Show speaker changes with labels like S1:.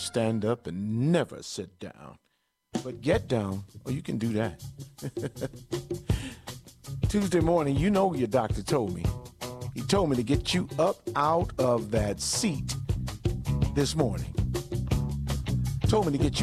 S1: stand up and never sit down. But get down, or you can do that. Tuesday morning, you know your doctor told me. He told me to get you up out of that seat this morning. Told me to get you